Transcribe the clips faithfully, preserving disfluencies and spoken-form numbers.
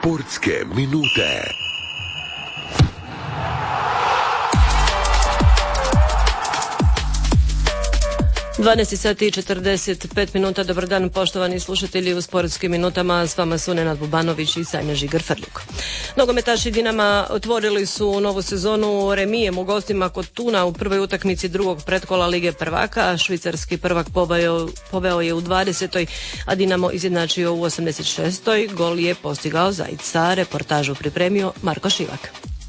Sportske minute. dvanaest sati i četrdeset pet minuta. Dobar dan, poštovani slušatelji, u sportskim minutama s vama su Nenad Bubanović i Sanja Žigar-Frljuk. Nogometaši Dinama otvorili su novu sezonu remijem u gostima kod Tuna u prvoj utakmici drugog pretkola Lige prvaka. Švicarski prvak poveo, poveo je u dvadesetoj, a Dinamo izjednačio u osamdeset šestoj. Gol je postigao Zajca. Reportažu pripremio Marko Šivak.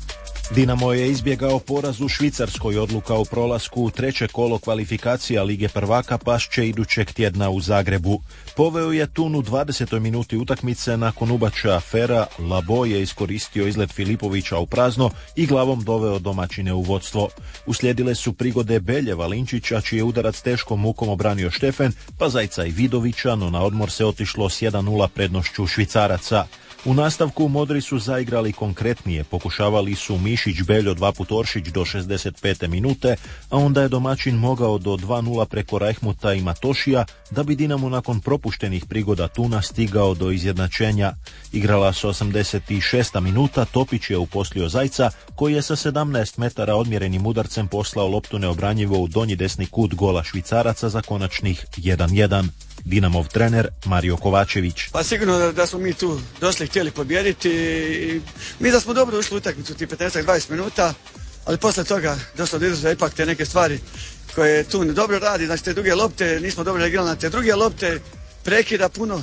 Dinamo je izbjegao poraz u Švicarskoj, odluka o prolasku u treće kolo kvalifikacija Lige prvaka pašće idućeg tjedna u Zagrebu. Poveo je Tun u dvadesetoj minuti utakmice, nakon ubačaja Fera, Labo je iskoristio izlet Filipovića u prazno i glavom doveo domaćine u vodstvo. Uslijedile su prigode Belje Valinčića, čiji je udarac teškom mukom obranio Štefen, pa Zajca i Vidovića, no na odmor se otišlo s jedan nula prednošću Švicaraca. U nastavku Modri su zaigrali konkretnije, pokušavali su Mišić, Beljo, dva put Oršić do šezdeset pete minute, a onda je domaćin mogao do dva nula preko Rajhmuta i Matošija, da bi Dinamo nakon propuštenih prigoda Tuna stigao do izjednačenja. Igrala se osamdeset šesta minuta, Topić je uposlio Zajca, koji je sa sedamnaest metara odmjerenim udarcem poslao loptu neobranjivo u donji desni kut gola Švicaraca za konačnih jedan jedan. Dinamov trener Mario Kovačević. Pa sigurno da, da smo mi tu došli htjeli pobijediti i mi da smo dobro ušli u utakmicu ti petnaest do dvadeset minuta, ali posle toga došlo do izražaja ipak te neke stvari koje tu dobro radi, znači te druge lopte, nismo dobro reagirali na te druge lopte, prekida puno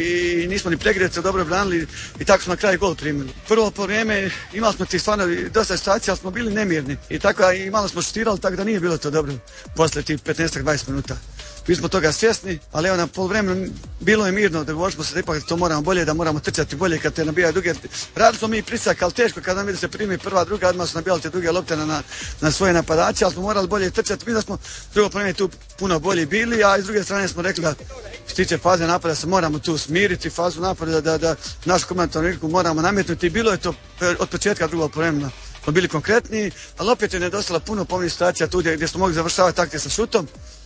i nismo ni pregledati dobro branili i tako smo na kraju gol primili. Prvo po vrijeme imali smo ti stvarno dosta situacija, ali smo bili nemirni i tako i malo smo šutirali, tako da nije bilo to dobro posle tih petnaest do dvadeset minuta. Mi smo toga svjesni, ali evo na poluvremenu bilo je mirno, dogovorili smo se da ipak to moramo bolje, da moramo trčati bolje kad te nabijaju druge. Radili smo mi pritisak, ali teško kad nam vidi se primi prva, druga, odmah su nabijali te druge lopte na, na, na svoje napadače, ali smo morali bolje trčati. Mi da smo drugo poluvreme tu puno bolje bili, a iz druge strane smo rekli da što tiče faze napada se moramo tu smiriti, fazu napada da, da, da našu komentarnu igru moramo nametnuti i bilo je to od početka drugog poluvremena. Smo bili konkretniji, ali opet je nedostala puno pomnih situacija tu gdje, gdje smo mogli završavati takte sa šutom.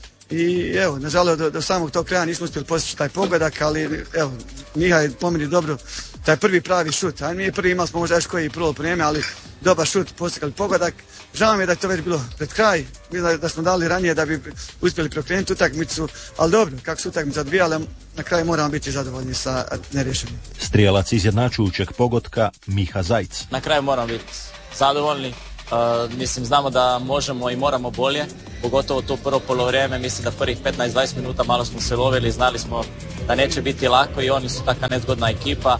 I evo, nažalost do, do samog tog kraja nismo uspjeli postići taj pogodak, ali evo, Miha je po meni dobro, taj prvi pravi šut, a mi je prvi imali smo možda još koji prvo vrijeme, ali dobar šut, postigli pogodak. Žao mi je da je to već bilo pred kraj, mislim da smo dali ranije da bi uspjeli preokrenuti utakmicu, ali dobro, kako su utakmice odvijale, na kraju moramo biti zadovoljni sa nerješenim. Strijelac izjednačujućeg pogotka Miha Zajc. Na kraju moramo biti zadovoljni. Uh, mislim, znamo da možemo i moramo bolje, pogotovo to prvo polovrijeme. Mislim da prvih petnaest do dvadeset minuta malo smo se lovili, znali smo da neće biti lako i oni su taka nezgodna ekipa, uh,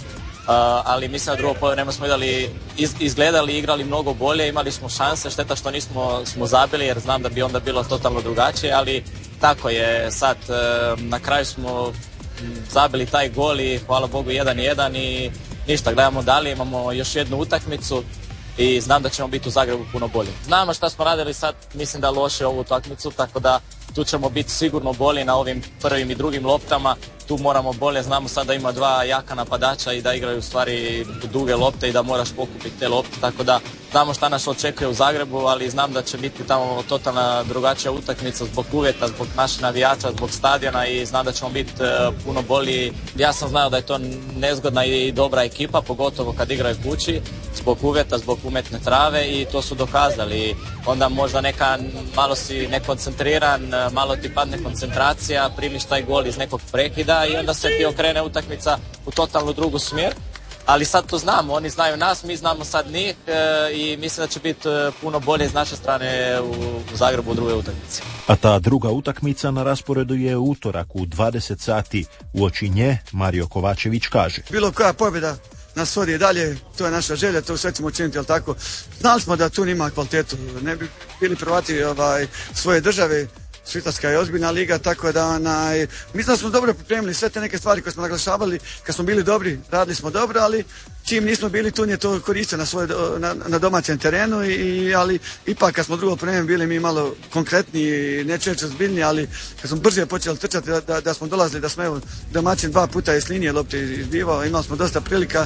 ali mislim da drugo polovrijeme smo idali, iz, izgledali i igrali mnogo bolje, imali smo šanse, šteta što nismo smo zabili jer znam da bi onda bilo totalno drugačije, ali tako je sad, uh, na kraju smo zabili taj gol i hvala Bogu jedan jedan i ništa, gledamo dalje, imamo još jednu utakmicu i znam da ćemo biti u Zagrebu puno bolje. Znamo šta smo radili sad, mislim da loše ovu utakmicu, tako da tu ćemo biti sigurno bolji na ovim prvim i drugim loptama. Tu moramo bolje, znamo sad da ima dva jaka napadača i da igraju u stvari duge lopte i da moraš pokupiti te lopte, tako da znamo šta nas očekuje u Zagrebu, ali znam da će biti tamo totalna drugačija utakmica zbog uvjeta, zbog naših navijača, zbog stadiona i znam da ćemo biti uh, puno bolji. Ja sam znao da je to nezgodna i dobra ekipa, pogotovo kad igraju kući, zbog uvjeta, zbog umjetne trave i to su dokazali. Onda možda neka, malo si nekoncentriran, malo ti padne koncentracija, primiš taj gol iz nekog prekida i onda se ti okrene utakmica u totalno drugu smjer. Ali sad to znamo, oni znaju nas, mi znamo sad njih e, i mislim da će biti e, puno bolje iz naše strane u, u Zagrebu u druge utakmice. A ta druga utakmica na rasporedu je utorak u dvadeset sati. Uoči nje Mario Kovačević kaže: bilo koja pobjeda nas vodi dalje, to je naša želja, to sve ćemo učiniti, jel tako? Znali smo da tu nima kvalitetu, ne bi bili prvati ovaj, svoje države. Švicarska je ozbiljna liga, tako da onaj, mislim da smo dobro pripremili sve te neke stvari koje smo naglašavali, kad smo bili dobri, radili smo dobro, ali čim nismo bili tu je to koristio na, svoje, na, na domaćem terenu, i, ali ipak kad smo drugo vrijeme bili mi malo konkretniji, neću reći ozbiljni, ali kad smo brže počeli trčati da, da, da smo dolazili, da smo evo domaćin dva puta iz linije lopte izbivao, imali smo dosta prilika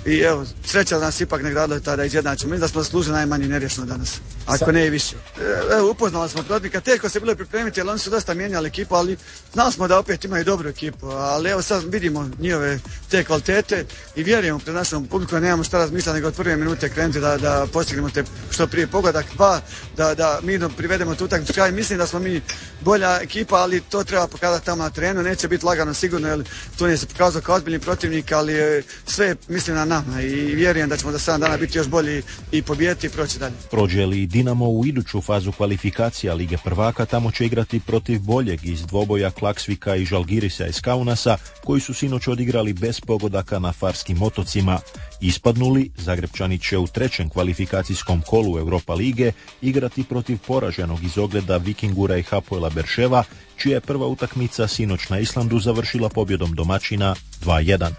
i evo, sreća nas ipak nagradila tada izjednačimo. Mislim da smo zaslužili najmanje neriješeno danas, ako ne i više. Evo, upoznali smo protivnika, teško se bilo pripremiti jer oni su dosta mijenjali ekipu, ali znali smo da opet imaju dobru ekipu, ali evo sad vidimo njihove te kvalitete i vjerujemo pred našom publikom, nemamo šta razmišljati nego od prve minute krenuti da, da postignemo te što prije pogodak, dva, da, da mi privedemo tu utakmicu kraj. Mislim da smo mi bolja ekipa, ali to treba pokazati tamo na terenu, neće biti lagano sigurno, jer tu nije se pokazao kao ozbiljni protivnik, ali sve mislim na nama i vjerujem da ćemo za sedam dana biti još bolji i pobijediti i proći dalje. Prođe li Dinamo u iduću fazu kvalifikacija Lige prvaka, tamo će igrati protiv boljeg iz dvoboja Klaksvika i Žalgirisa iz Kaunasa, koji su sinoć odigrali bez pogodaka na Farskim otocima. Ispadnuli, Zagrebčani će u trećem kvalifikacijskom kolu Europa lige igrati protiv poraženog iz ogleda Vikingura i Hapoela Berševa, čija je prva utakmica sinoć na Islandu završila pobjedom domaćina dva jedan.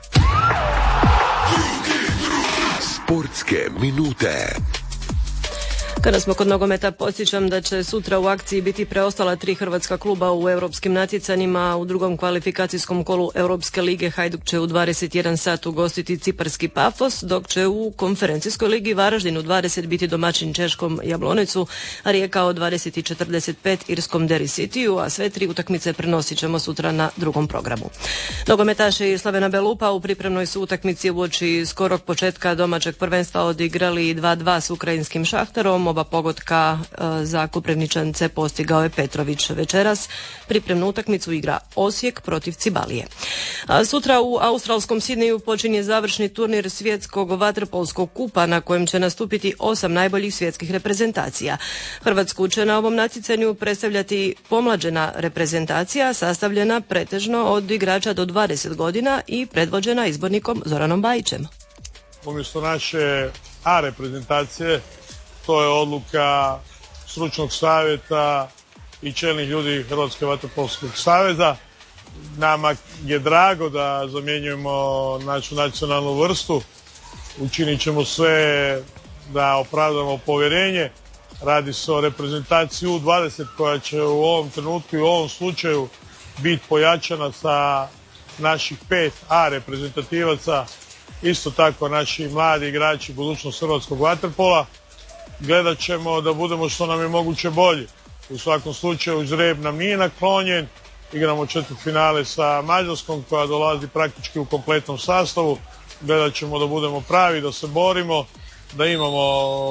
Sportske minute. Kada smo kod nogometa, podsjećam da će sutra u akciji biti preostala tri hrvatska kluba u europskim natjecanjima. U drugom kvalifikacijskom kolu Europske lige Hajduk će u dvadeset jedan sat ugostiti ciparski Pafos, dok će u konferencijskoj ligi Varaždin u dvadeset biti domaćin češkom Jablonecu, a Rijeka od dvadeset četrdeset pet irskom Derry Cityu, a sve tri utakmice prenosit ćemo sutra na drugom programu. Nogometaši Slavena Belupa u pripremnoj su utakmici uoči skorog početka domaćeg prvenstva odigrali dva dva s ukrajinskim Šahtarom. Oba pogotka e, za Koprivničance postigao je Petrović večeras. Pripremnu utakmicu igra Osijek protiv Cibalije. A sutra u australskom Sidneju počinje završni turnir svjetskog vaterpolskog kupa na kojem će nastupiti osam najboljih svjetskih reprezentacija. Hrvatsku će na ovom natjecanju predstavljati pomlađena reprezentacija sastavljena pretežno od igrača do dvadeset godina i predvođena izbornikom Zoranom Bajićem. Umjesto naše A reprezentacije, to je odluka stručnog savjeta i čelnih ljudi Hrvatske vaterpolskog saveza. Nama je drago da zamjenjujemo našu nacionalnu vrstu. Učinit ćemo sve da opravdamo povjerenje. Radi se o reprezentaciji U dvadeset koja će u ovom trenutku i u ovom slučaju biti pojačana sa naših pet A reprezentativaca. Isto tako naši mladi igrači budućnost hrvatskog vaterpola. Gledat ćemo da budemo što nam je moguće bolji. U svakom slučaju žreb nam nije naklonjen. Igramo četvrtfinale sa Mađarskom koja dolazi praktički u kompletnom sastavu. Gledat ćemo da budemo pravi, da se borimo, da imamo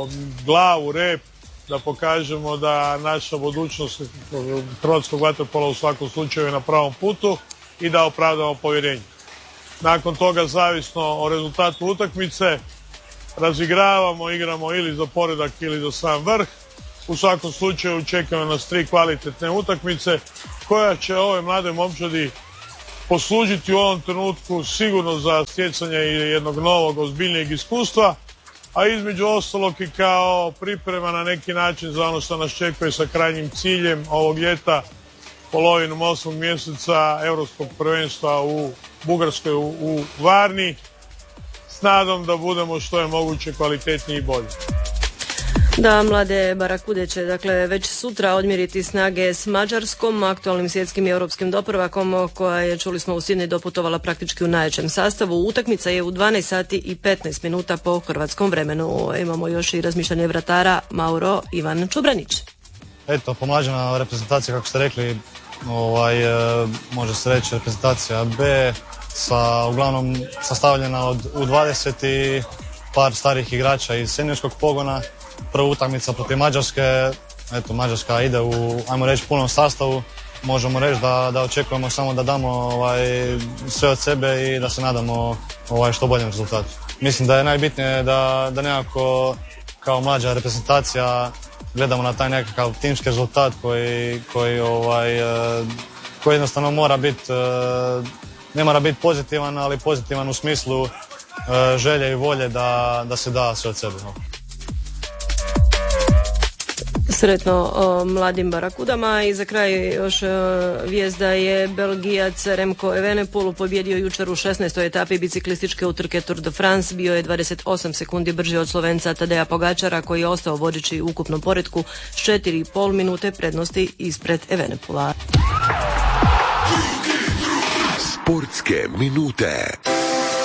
glavu, rep, da pokažemo da naša budućnost hrvatskog vaterpola u svakom slučaju je na pravom putu i da opravdamo povjerenje. Nakon toga, zavisno o rezultatu utakmice, razigravamo, igramo ili za poredak ili za sam vrh. U svakom slučaju čekaju nas tri kvalitetne utakmice koja će ove mlade momčadi poslužiti u ovom trenutku sigurno za stjecanje jednog novog, ozbiljnijeg iskustva, a između ostalog i kao priprema na neki način za ono što nas čekuje sa krajnjim ciljem ovog ljeta, polovinom osmog mjeseca Europskog prvenstva u Bugarskoj u, u Varni, s nadom da budemo što je moguće kvalitetniji i bolji. Da, mlade Barakude će dakle već sutra odmjeriti snage s Mađarskom, aktualnim svjetskim i europskim doprvakom, koja je, čuli smo, u Sidney doputovala praktički u najjačem sastavu. Utakmica je u dvanaest sati i petnaest minuta po hrvatskom vremenu. Imamo još i razmišljanje vratara Mauro Ivan Čubranić. Eto, pomlađena reprezentacija, kako ste rekli, ovaj, može se reći reprezentacija B, sa, uglavnom sastavljena od U dvadeset i par starih igrača iz seniorskog pogona. Prva utakmica protiv Mađarske, eto, Mađarska ide u, ajmo reći, punom sastavu. Možemo reći da, da očekujemo samo da damo ovaj, sve od sebe i da se nadamo ovaj, što boljem rezultatu. Mislim da je najbitnije da, da nekako kao mlađa reprezentacija gledamo na taj nekakav timski rezultat koji, koji, ovaj, koji jednostavno mora biti, ne mora biti pozitivan, ali pozitivan u smislu želje i volje da, da se da sve od sebe. Sretno o mladim Barakudama. I za kraj još o, vijest da je Belgijac Remco Evenepoel pobjedio jučer u šesnaestoj etapi biciklističke utrke Tour de France. Bio je dvadeset osam sekundi brži od Slovenca Tadeja Pogačara, koji je ostao vodeći u ukupnom poretku s četiri i pol minute prednosti ispred Evenepoela. Sportske minute.